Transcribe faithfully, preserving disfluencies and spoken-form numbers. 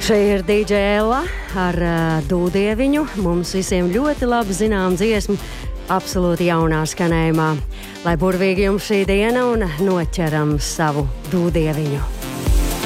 Šeit ir D J Ella ar uh, Dūdieviņu. Mums visiem ļoti labi zinām dziesmu, absolūti jaunā skanējumā. Lai burvīgi jums šī diena un noķeram savu Dūdieviņu.